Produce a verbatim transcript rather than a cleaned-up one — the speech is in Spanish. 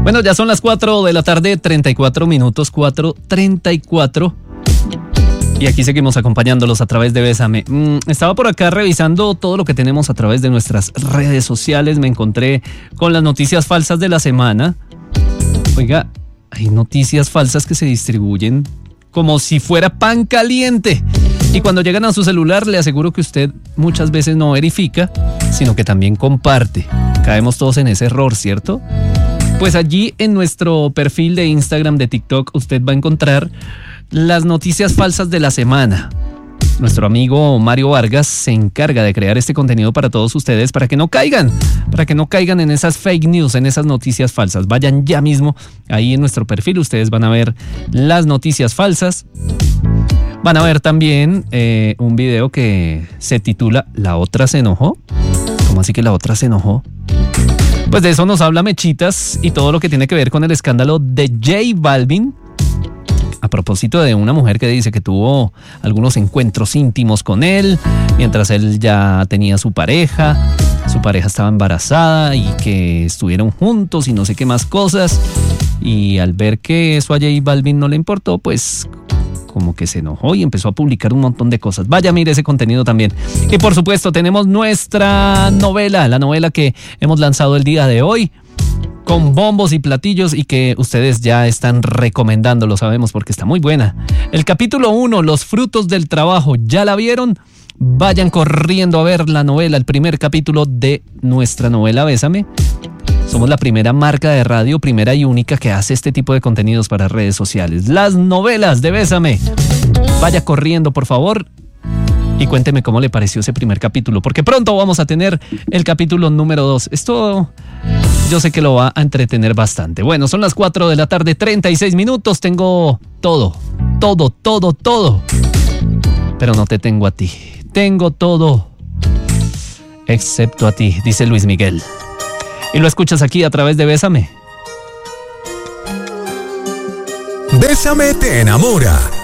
Bueno, ya son las cuatro de la tarde, treinta y cuatro minutos, cuatro treinta y cuatro. Y aquí seguimos acompañándolos a través de Bésame. Mm, estaba por acá revisando todo lo que tenemos a través de nuestras redes sociales. Me encontré con las noticias falsas de la semana. Oiga, hay noticias falsas que se distribuyen como si fuera pan caliente. Y cuando llegan a su celular, le aseguro que usted muchas veces no verifica, sino que también comparte. Caemos todos en ese error, ¿cierto? Pues allí en nuestro perfil de Instagram, de TikTok, usted va a encontrar las noticias falsas de la semana. Nuestro amigo Mario Vargas se encarga de crear este contenido para todos ustedes, para que no caigan, para que no caigan en esas fake news, en esas noticias falsas. Vayan ya mismo ahí en nuestro perfil, ustedes van a ver las noticias falsas. Van a ver también eh, un video que se titula ¿La otra se enojó? ¿Cómo así que la otra se enojó? Pues de eso nos habla Mechitas y todo lo que tiene que ver con el escándalo de J Balvin. A propósito de una mujer que dice que tuvo algunos encuentros íntimos con él, mientras él ya tenía su pareja, su pareja estaba embarazada y que estuvieron juntos y no sé qué más cosas. Y al ver que eso a J Balvin no le importó, pues como que se enojó y empezó a publicar un montón de cosas. Vaya, mire ese contenido también. Y por supuesto tenemos nuestra novela, la novela que hemos lanzado el día de hoy, con bombos y platillos y que ustedes ya están recomendando, lo sabemos porque está muy buena. El capítulo uno, Los frutos del trabajo, ¿ya la vieron? Vayan corriendo a ver la novela, el primer capítulo de nuestra novela Bésame. Somos la primera marca de radio, primera y única que hace este tipo de contenidos para redes sociales. Las novelas de Bésame. Vaya corriendo, por favor. Y cuénteme cómo le pareció ese primer capítulo, porque pronto vamos a tener el capítulo número dos. Esto yo sé que lo va a entretener bastante. Bueno, son las cuatro de la tarde, treinta y seis minutos. Tengo todo, todo, todo, todo. Pero no te tengo a ti. Tengo todo, excepto a ti, dice Luis Miguel. Y lo escuchas aquí a través de Bésame. Bésame te enamora.